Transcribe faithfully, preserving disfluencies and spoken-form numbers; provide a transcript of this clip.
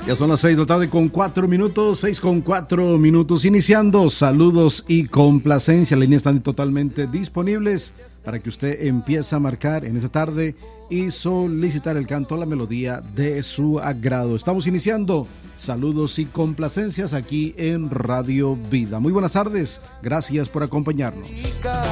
Ya son las seis de la tarde con cuatro minutos, seis con cuatro minutos, iniciando saludos y complacencia. Las líneas están totalmente disponibles para que usted empiece a marcar en esta tarde y solicitar el canto, la melodía de su agrado. Estamos iniciando saludos y complacencias aquí en Radio Vida. Muy buenas tardes, gracias por acompañarnos.